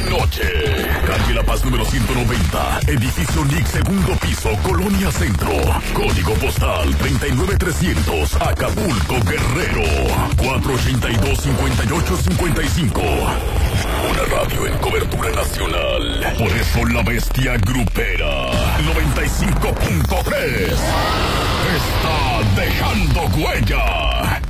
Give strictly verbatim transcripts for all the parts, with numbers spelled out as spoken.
noche. Calle La Paz número ciento noventa, edificio N I C, segundo piso, Colonia Centro. Código postal treinta y nueve trescientos, Acapulco, Guerrero. cuatro ochenta y dos, cincuenta y ocho cincuenta y cinco. Una radio en cobertura nacional. Por eso la bestia grupera noventa y cinco punto tres está dejando huella.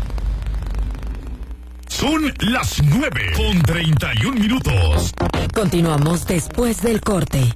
Son las nueve con treinta y un minutos. Continuamos después del corte.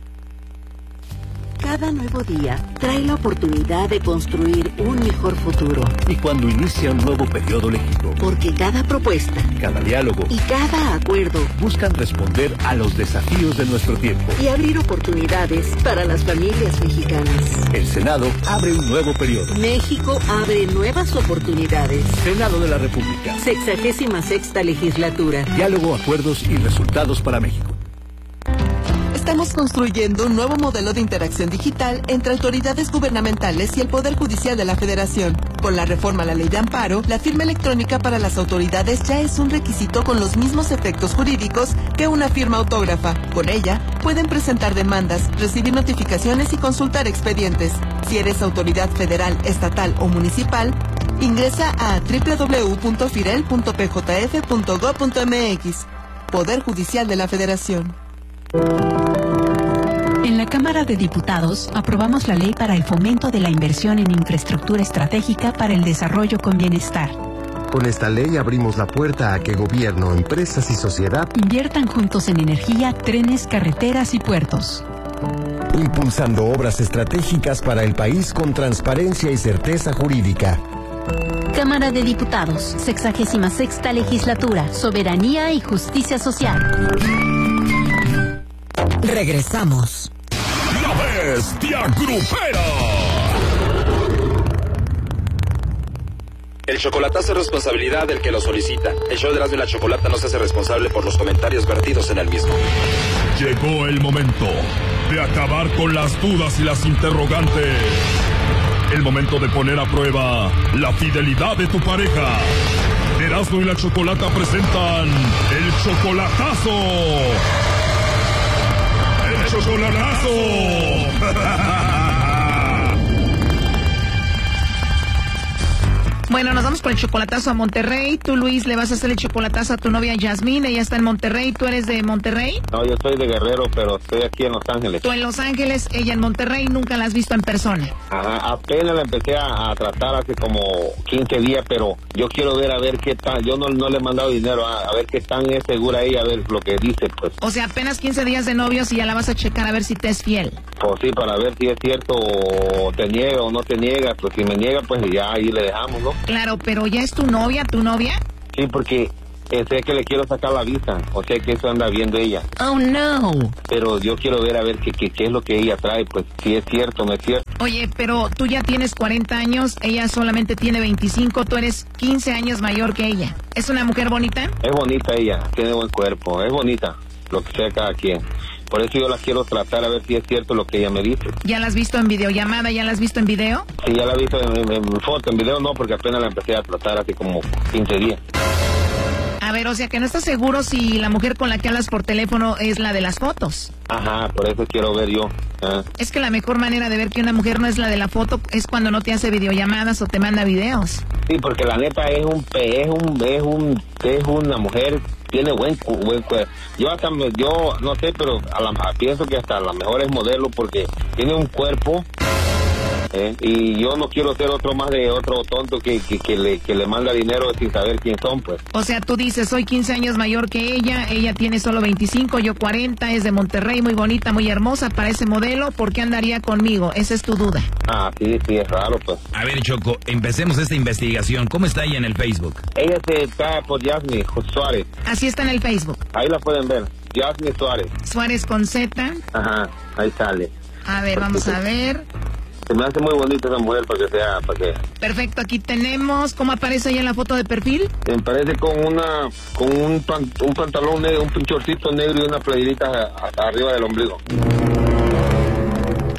Cada nuevo día trae la oportunidad de construir un mejor futuro. Y cuando inicia un nuevo periodo lectivo. Porque cada propuesta, cada diálogo y cada acuerdo buscan responder a los desafíos de nuestro tiempo. Y abrir oportunidades para las familias mexicanas. El Senado abre un nuevo periodo. México abre nuevas oportunidades. Senado de la República. Sexagésima sexta legislatura. Diálogo, acuerdos y resultados para México. Estamos construyendo un nuevo modelo de interacción digital entre autoridades gubernamentales y el Poder Judicial de la Federación. Con la reforma a la Ley de Amparo, la firma electrónica para las autoridades ya es un requisito con los mismos efectos jurídicos que una firma autógrafa. Con ella, pueden presentar demandas, recibir notificaciones y consultar expedientes. Si eres autoridad federal, estatal o municipal, ingresa a doble u doble u doble u punto firel punto p j f punto gob punto m x. Poder Judicial de la Federación. En la Cámara de Diputados aprobamos la ley para el fomento de la inversión en infraestructura estratégica para el desarrollo con bienestar. Con esta ley abrimos la puerta a que gobierno, empresas y sociedad inviertan juntos en energía, trenes, carreteras y puertos. Impulsando obras estratégicas para el país con transparencia y certeza jurídica. Cámara de Diputados, sexagésima sexta legislatura, soberanía y justicia social. Regresamos. La bestia grupera. El chocolatazo es responsabilidad del que lo solicita. El show de Erasmo y la Chocolata no se hace responsable por los comentarios vertidos en el mismo. Llegó el momento de acabar con las dudas y las interrogantes. El momento de poner a prueba la fidelidad de tu pareja. Erasmo y la Chocolata presentan el chocolatazo. ¡El chocolatazo! Bueno, nos vamos con el chocolatazo a Monterrey. Tú, Luis, le vas a hacer el chocolatazo a tu novia Yasmín. Ella está en Monterrey. ¿Tú eres de Monterrey? No, yo soy de Guerrero, pero estoy aquí en Los Ángeles. Tú en Los Ángeles, ella en Monterrey. Nunca la has visto en persona. Ajá, apenas la empecé a, a tratar hace como quince días, pero yo quiero ver a ver qué tal. Yo no, no le he mandado dinero, a, a ver qué tan es segura ella, a ver lo que dice, pues. O sea, apenas quince días de novios y ya la vas a checar a ver si te es fiel. Pues sí, para ver si es cierto o te niega o no te niega. Pues si me niega, pues ya ahí le dejamos, ¿no? Claro, pero ¿ya es tu novia, tu novia? Sí, porque eh, sé que le quiero sacar la visa, o sea que eso anda viendo ella. Oh, no. Pero yo quiero ver a ver qué, qué, qué es lo que ella trae, pues si es cierto o no es cierto. Oye, pero tú ya tienes cuarenta años, ella solamente tiene veinticinco, tú eres quince años mayor que ella. ¿Es una mujer bonita? Es bonita ella, tiene buen cuerpo, es bonita, lo que sea cada quien. Por eso yo la quiero tratar a ver si es cierto lo que ella me dice. ¿Ya la has visto en videollamada? ¿Ya la has visto en video? Sí, ya la he visto en, en, en foto, en video no, porque apenas la empecé a tratar hace como quince días. A ver, o sea que no estás seguro si la mujer con la que hablas por teléfono es la de las fotos. Ajá, por eso quiero ver yo. ¿eh? Es que la mejor manera de ver que una mujer no es la de la foto es cuando no te hace videollamadas o te manda videos. Sí, porque la neta es un es un es un es una mujer, tiene buen buen cuerpo. Yo hasta me, yo no sé, pero a la, pienso que hasta la mejor es modelo porque tiene un cuerpo. Eh, y yo no quiero ser otro más de otro tonto que, que, que, le, que le manda dinero sin saber quién son, pues. O sea, tú dices, soy quince años mayor que ella, ella tiene solo veinticinco, yo cuarenta, es de Monterrey, muy bonita, muy hermosa, para ese modelo, ¿por qué andaría conmigo? Esa es tu duda. Ah, sí, sí, es raro, pues. A ver, Choco, empecemos esta investigación. ¿Cómo está ella en el Facebook? Ella se está por Yasmín Suárez. Así está en el Facebook. Ahí la pueden ver, Yasmín Suárez. Suárez con Z. Ajá, ahí sale. A ver, vamos a ver. Se me hace muy bonita esa mujer para que sea, para que... Perfecto, aquí tenemos, ¿cómo aparece ahí en la foto de perfil? Me parece con una, con un, pan, un pantalón negro, un pinchorcito negro y una playerita arriba del ombligo. A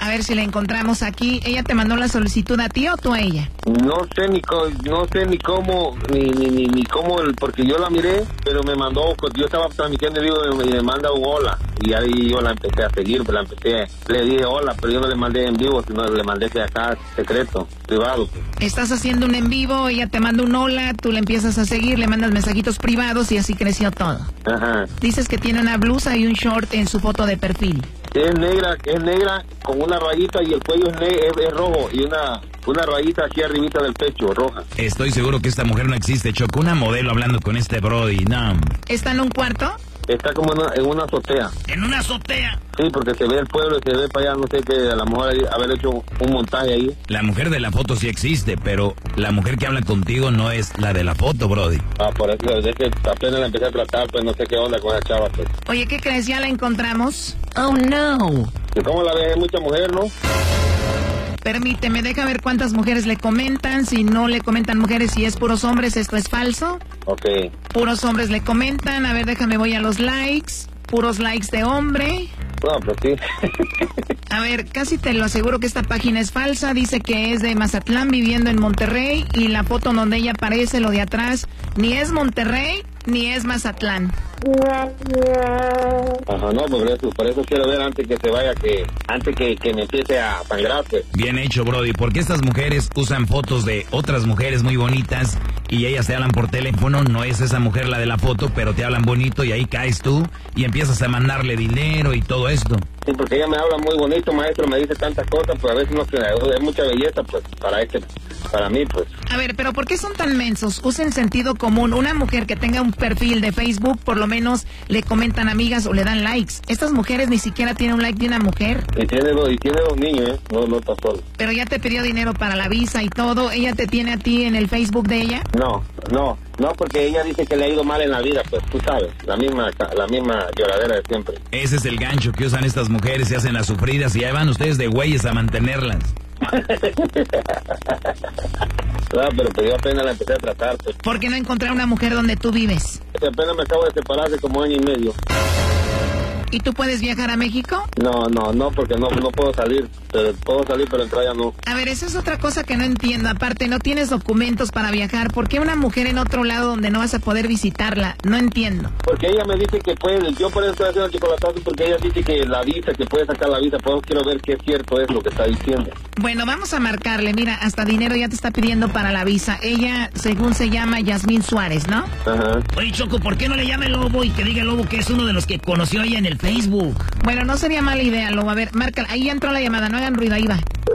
ver si la encontramos aquí. ¿Ella te mandó la solicitud a ti o tú a ella? No sé ni co- no sé ni cómo, ni, ni, ni, ni cómo, el, porque yo la miré, pero me mandó, pues, yo estaba transmitiendo en vivo y me, y me manda un hola. Y ahí yo la empecé a seguir, pues la empecé, le dije hola, pero yo no le mandé en vivo, sino le mandé de acá, secreto, privado. Pues. Estás haciendo un en vivo, ella te manda un hola, tú le empiezas a seguir, le mandas mensajitos privados y así creció todo. Ajá. Dices que tiene una blusa y un short en su foto de perfil. Es negra, es negra con una rayita y el cuello es, ne- es, es rojo y una una rayita aquí arribita del pecho, roja. Estoy seguro que esta mujer no existe, Choco. Una modelo hablando con este Brody, no. ¿Está en un cuarto? Está como en una, en una azotea. ¿En una azotea? Sí, porque se ve el pueblo y se ve para allá, no sé qué, a lo mejor haber hecho un montaje ahí. La mujer de la foto sí existe, pero la mujer que habla contigo no es la de la foto, Brody. Ah, por eso, desde que apenas la empecé a tratar, pues no sé qué onda con esa chava, pues. Oye, ¿qué crees? ¿Ya la encontramos? Oh, no. ¿Y cómo la ves? Hay mucha mujer, ¿no? Permíteme, deja ver cuántas mujeres le comentan. Si no le comentan mujeres, si es puros hombres, esto es falso. Ok. Puros hombres le comentan. A ver, déjame, voy a los likes. Puros likes de hombre. No, pues sí. A ver, casi te lo aseguro que esta página es falsa. Dice que es de Mazatlán, viviendo en Monterrey. Y la foto donde ella aparece, lo de atrás, ni es Monterrey, ni es Mazatlán. Ajá, no, por eso, por eso quiero ver antes que se vaya, que antes que, que me empiece a sangrar, pues. Bien hecho, Brody, porque estas mujeres usan fotos de otras mujeres muy bonitas y ellas te hablan por teléfono. No es esa mujer la de la foto, pero te hablan bonito y ahí caes tú y empiezas a mandarle dinero y todo esto. Sí, porque ella me habla muy bonito, maestro, me dice tantas cosas, pues a veces no es mucha belleza, pues, para este, para mí, pues. A ver, pero ¿por qué son tan mensos? Usen sentido común. Una mujer que tenga un perfil de Facebook, por lo menos le comentan amigas o le dan likes. Estas mujeres ni siquiera tienen un like de una mujer. Y tiene dos, y tiene dos niños, ¿eh? No, no está solo. Pero ya te pidió dinero para la visa y todo. ¿Ella te tiene a ti en el Facebook de ella? No, no, no, porque ella dice que le ha ido mal en la vida, pues, tú sabes, la misma, la misma lloradera de siempre. Ese es el gancho que usan estas mujeres, se hacen las sufridas y ahí van ustedes de güeyes a mantenerlas. No, pero pues yo apenas la empecé a tratar, pues. ¿Por qué no encontrar una mujer donde tú vives? Apenas me acabo de separar hace como año y medio. ¿Y tú puedes viajar a México? No, no, no, porque no, no puedo salir. Pero puedo salir, pero entrar ya no. A ver, esa es otra cosa que no entiendo. Aparte, no tienes documentos para viajar. ¿Por qué una mujer en otro lado donde no vas a poder visitarla? No entiendo. Porque ella me dice que puede. Yo por eso estoy haciendo el chocolatazo, porque ella dice que la visa, que puede sacar la visa. Pues yo quiero ver qué es cierto es lo que está diciendo. Bueno, vamos a marcarle. Mira, hasta dinero ya te está pidiendo para la visa. Ella, según se llama, Yasmín Suárez, ¿no? Ajá. Oye, Choco, ¿por qué no le llama el Lobo y que diga el Lobo que es uno de los que conoció ella en el Facebook? Bueno, no sería mala idea, Lobo. A ver, márcala. Ahí entró la llamada. No hagan ruido. Ahí va.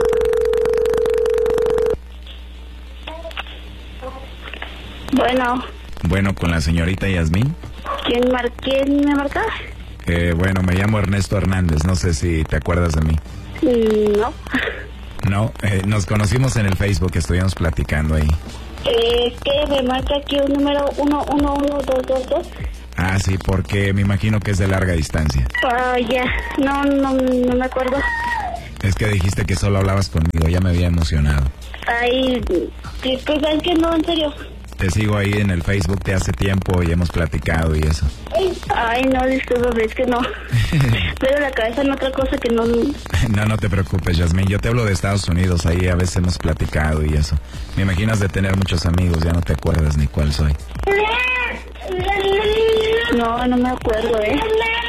Bueno. Bueno, con la señorita Yasmín. ¿Quién, mar ¿Quién me marca? Eh, bueno, me llamo Ernesto Hernández. No sé si te acuerdas de mí. Mm, no. No, eh, nos conocimos en el Facebook, estuvimos platicando ahí. Eh, es que me marca aquí un número uno uno uno dos dos dos. Ah, sí, porque me imagino que es de larga distancia. Ah, ya. No, no, no me acuerdo. Es que dijiste que solo hablabas conmigo, ya me había emocionado. Ay, disculpa, es que no, en serio. Te sigo ahí en el Facebook de hace tiempo y hemos platicado y eso. Ay, no, disculpa, es que no. Pero la cabeza en otra cosa que no... No, no te preocupes, Yasmín. Yo te hablo de Estados Unidos, ahí a veces hemos platicado y eso. Me imaginas de tener muchos amigos, ya no te acuerdas ni cuál soy. No, no me acuerdo, ¿eh?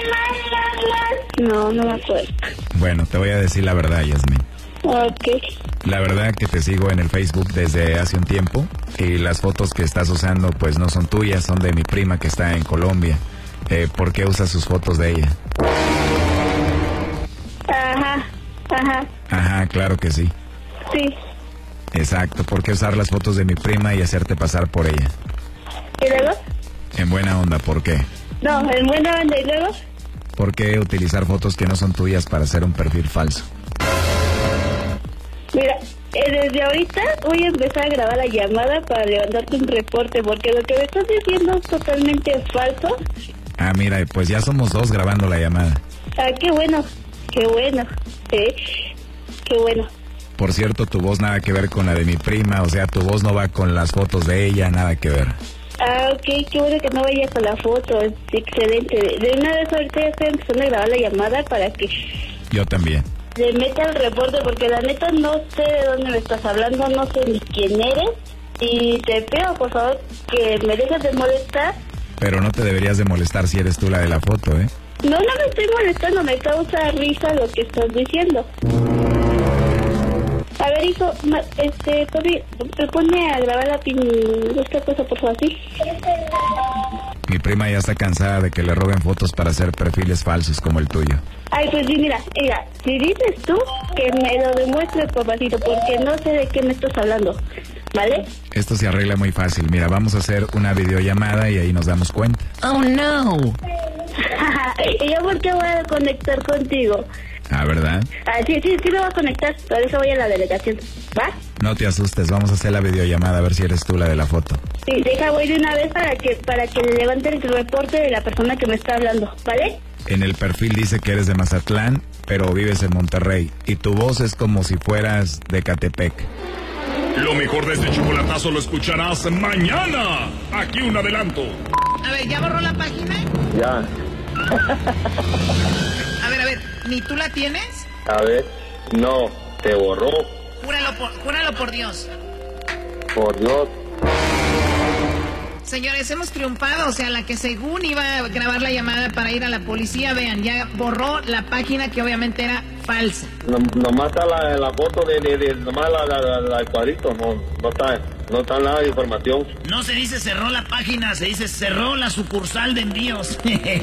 No, no me acuerdo. Bueno, te voy a decir la verdad, Yasmín. Ok. La verdad que te sigo en el Facebook desde hace un tiempo y las fotos que estás usando pues no son tuyas, son de mi prima que está en Colombia. Eh, ¿Por qué usas sus fotos de ella? Ajá, ajá. Ajá, claro que sí. Sí. Exacto, ¿por qué usar las fotos de mi prima y hacerte pasar por ella? ¿Y luego? En buena onda, ¿por qué? No, en buena onda, ¿y luego? ¿Por qué utilizar fotos que no son tuyas para hacer un perfil falso? Mira, eh, desde ahorita voy a empezar a grabar la llamada para levantarte un reporte, porque lo que me estás diciendo es totalmente falso. Ah, mira, pues ya somos dos grabando la llamada. Ah, qué bueno, qué bueno, eh, qué bueno. Por cierto, tu voz nada que ver con la de mi prima, o sea, tu voz no va con las fotos de ella, nada que ver. Ah, ok, qué bueno que no vaya con la foto, es excelente. De una vez ahorita ya estoy empezando a grabar la llamada para que... Yo también. le meta el reporte, porque la neta no sé de dónde me estás hablando, no sé ni quién eres, y te pido por favor que me dejes de molestar. Pero no te deberías de molestar si eres tú la de la foto, ¿eh? No, no me estoy molestando, me causa risa lo que estás diciendo. A ver, hijo, ma, este, Toby, te pone a grabar la pin... esta cosa, por favor, ¿sí? Mi prima ya está cansada de que le roben fotos para hacer perfiles falsos como el tuyo. Ay, pues sí, mira, mira, si dices tú, que me lo demuestres, papacito, porque no sé de qué me estás hablando, ¿vale? Esto se arregla muy fácil. Mira, vamos a hacer una videollamada y ahí nos damos cuenta. Oh, no. ¿Y yo por qué voy a conectar contigo? Ah, ¿verdad? Ah, sí, sí, sí me voy a conectar, por eso voy a la delegación, ¿va? No te asustes, vamos a hacer la videollamada a ver si eres tú la de la foto. Sí, deja, voy de una vez para que para que le levante el reporte de la persona que me está hablando, ¿vale? En el perfil dice que eres de Mazatlán, pero vives en Monterrey. Y tu voz es como si fueras de Catepec. Lo mejor de este chocolatazo lo escucharás mañana. Aquí un adelanto. A ver, ¿ya borró la página? Ya. A ver, a ver, ¿ni tú la tienes? A ver, no, te borró. Júralo por, júralo por Dios. Por Dios. Señores, hemos triunfado, o sea, la que según iba a grabar la llamada para ir a la policía, vean, ya borró la página que obviamente era falsa. No, nomás está la, la foto de, de, de nomás la, la, la, el cuadrito, no, no está, no está nada de información. No se dice cerró la página, se dice cerró la sucursal de envíos.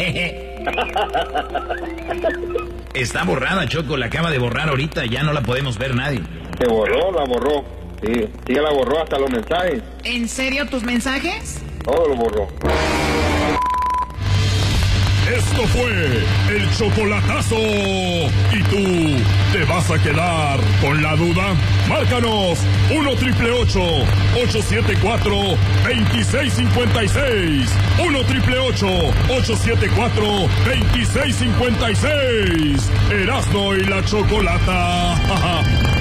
Está borrada, Choco, la acaba de borrar ahorita, ya no la podemos ver nadie. Se borró, la borró. Sí, sí, la borró hasta los mensajes. ¿En serio tus mensajes? Todo lo borró. Esto fue el chocolatazo. ¿Y tú te vas a quedar con la duda? Márcanos uno triple ocho, ocho siete cuatro, dos seis cinco seis. uno triple ocho, ocho siete cuatro, dos seis cinco seis. Erasmo y la Chocolata.